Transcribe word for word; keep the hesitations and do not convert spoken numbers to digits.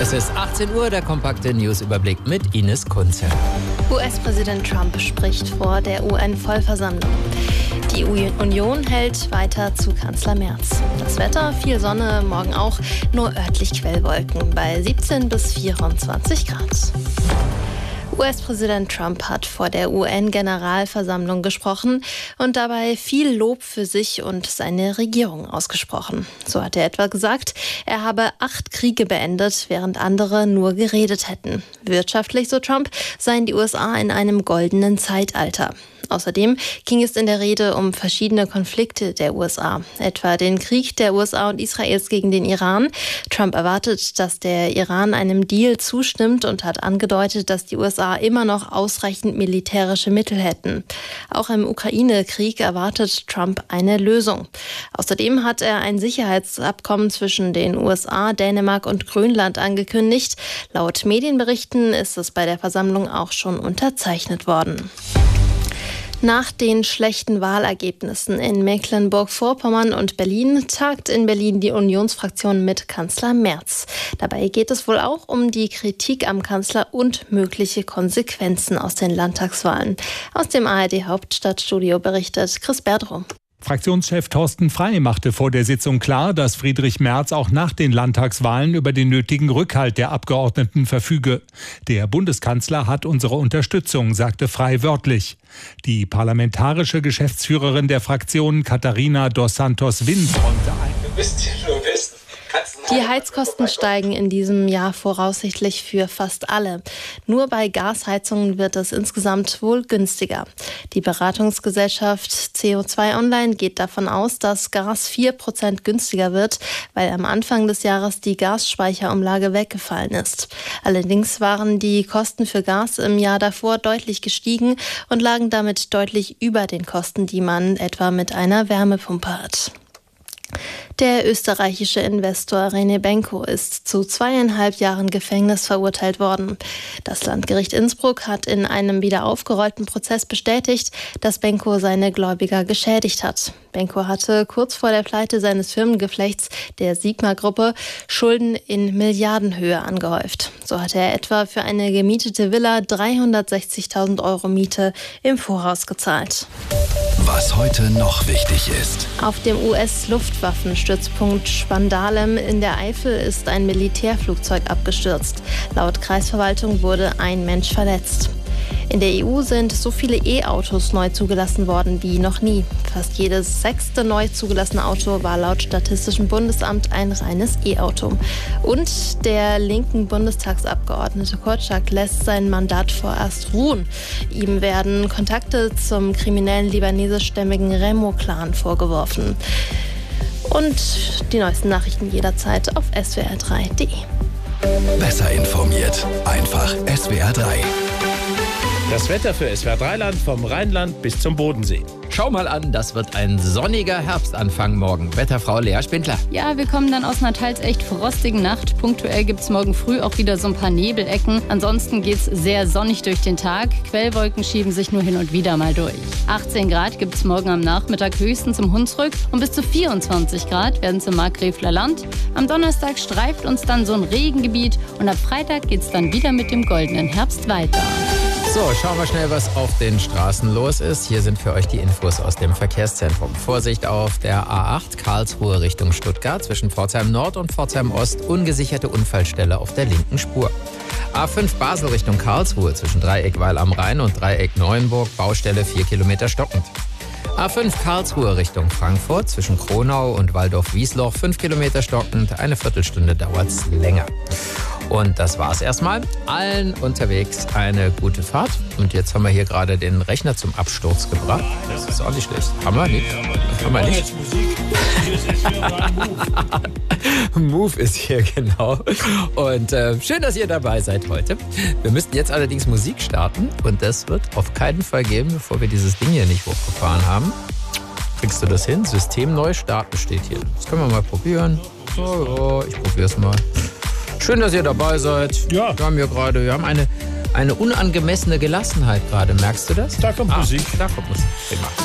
Es ist achtzehn Uhr, der kompakte Newsüberblick mit Ines Kunze. U S-Präsident Trump spricht vor der U N-Vollversammlung. Die Union hält weiter zu Kanzler Merz. Das Wetter, viel Sonne, morgen auch, nur örtlich Quellwolken bei siebzehn bis vierundzwanzig Grad. U S-Präsident Trump hat vor der U N-Generalversammlung gesprochen und dabei viel Lob für sich und seine Regierung ausgesprochen. So hat er etwa gesagt, er habe acht Kriege beendet, während andere nur geredet hätten. Wirtschaftlich, so Trump, seien die U S A in einem goldenen Zeitalter. Außerdem ging es in der Rede um verschiedene Konflikte der U S A, etwa den Krieg der U S A und Israels gegen den Iran. Trump erwartet, dass der Iran einem Deal zustimmt und hat angedeutet, dass die U S A immer noch ausreichend militärische Mittel hätten. Auch im Ukraine-Krieg erwartet Trump eine Lösung. Außerdem hat er ein Sicherheitsabkommen zwischen den U S A, Dänemark und Grönland angekündigt. Laut Medienberichten ist es bei der Versammlung auch schon unterzeichnet worden. Nach den schlechten Wahlergebnissen in Mecklenburg-Vorpommern und Berlin tagt in Berlin die Unionsfraktion mit Kanzler Merz. Dabei geht es wohl auch um die Kritik am Kanzler und mögliche Konsequenzen aus den Landtagswahlen. Aus dem A R D-Hauptstadtstudio berichtet Chris Berdrow. Fraktionschef Thorsten Frey machte vor der Sitzung klar, dass Friedrich Merz auch nach den Landtagswahlen über den nötigen Rückhalt der Abgeordneten verfüge. Der Bundeskanzler hat unsere Unterstützung, sagte Frey wörtlich. Die parlamentarische Geschäftsführerin der Fraktion, Katharina dos Santos Wind, räumte ein. Du bist ja nur Wissen. Die Heizkosten steigen in diesem Jahr voraussichtlich für fast alle. Nur bei Gasheizungen wird es insgesamt wohl günstiger. Die Beratungsgesellschaft C O zwei Online geht davon aus, dass Gas vier Prozent günstiger wird, weil am Anfang des Jahres die Gasspeicherumlage weggefallen ist. Allerdings waren die Kosten für Gas im Jahr davor deutlich gestiegen und lagen damit deutlich über den Kosten, die man etwa mit einer Wärmepumpe hat. Der österreichische Investor René Benko ist zu zweieinhalb Jahren Gefängnis verurteilt worden. Das Landgericht Innsbruck hat in einem wieder aufgerollten Prozess bestätigt, dass Benko seine Gläubiger geschädigt hat. Benko hatte kurz vor der Pleite seines Firmengeflechts, der Sigma-Gruppe, Schulden in Milliardenhöhe angehäuft. So hatte er etwa für eine gemietete Villa dreihundertsechzigtausend Euro Miete im Voraus gezahlt. Was heute noch wichtig ist. Auf dem U S-Luftwaffenstützpunkt Spandalem in der Eifel ist ein Militärflugzeug abgestürzt. Laut Kreisverwaltung wurde ein Mensch verletzt. In der E U sind so viele E-Autos neu zugelassen worden wie noch nie. Fast jedes sechste neu zugelassene Auto war laut Statistischem Bundesamt ein reines E-Auto. Und der linken Bundestagsabgeordnete Korczak lässt sein Mandat vorerst ruhen. Ihm werden Kontakte zum kriminellen libanesischstämmigen Remo-Clan vorgeworfen. Und die neuesten Nachrichten jederzeit auf S W R drei punkt de. Besser informiert, einfach S W R drei. Das Wetter für S W R drei Land vom Rheinland bis zum Bodensee. Schau mal an, das wird ein sonniger Herbstanfang morgen. Wetterfrau Lea Spindler. Ja, wir kommen dann aus einer teils echt frostigen Nacht. Punktuell gibt es morgen früh auch wieder so ein paar Nebelecken. Ansonsten geht es sehr sonnig durch den Tag. Quellwolken schieben sich nur hin und wieder mal durch. achtzehn Grad gibt es morgen am Nachmittag höchstens im Hunsrück und bis zu vierundzwanzig Grad werden es im Markgräfler Land. Am Donnerstag streift uns dann so ein Regengebiet und ab Freitag geht es dann wieder mit dem goldenen Herbst weiter. So, schauen wir schnell, was auf den Straßen los ist. Hier sind für euch die Infos aus dem Verkehrszentrum. Vorsicht auf der A acht Karlsruhe Richtung Stuttgart zwischen Pforzheim Nord und Pforzheim Ost. Ungesicherte Unfallstelle auf der linken Spur. A fünf Basel Richtung Karlsruhe zwischen Dreieck Weil am Rhein und Dreieck Neuenburg. Baustelle vier Kilometer stockend. A fünf Karlsruhe Richtung Frankfurt zwischen Kronau und Waldorf-Wiesloch. fünf Kilometer stockend. Eine Viertelstunde dauert's länger. Und das war's erstmal. Allen unterwegs eine gute Fahrt. Und jetzt haben wir hier gerade den Rechner zum Absturz gebracht. Das ist auch nicht schlecht. Haben wir nicht? Haben wir nicht. Move ist hier, genau. Und äh, schön, dass ihr dabei seid heute. Wir müssten jetzt allerdings Musik starten. Und das wird auf keinen Fall geben, bevor wir dieses Ding hier nicht hochgefahren haben. Kriegst du das hin? System neu starten steht hier. Das können wir mal probieren. Oh, ja, ich probiere es mal. Schön, dass ihr dabei seid. Ja. Wir haben hier gerade, wir haben eine, eine unangemessene Gelassenheit gerade. Merkst du das? Da kommt ah, Musik. Da kommt Musik. Prima.